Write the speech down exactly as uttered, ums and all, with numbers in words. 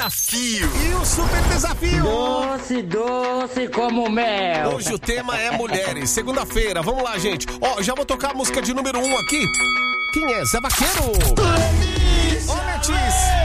desafio. E o super desafio. Doce, doce como mel. Hoje o tema é mulheres. Segunda-feira, vamos lá, gente. Ó, já vou tocar a música de número um aqui. Quem é? Zé Vaqueiro. Ô, Letícia.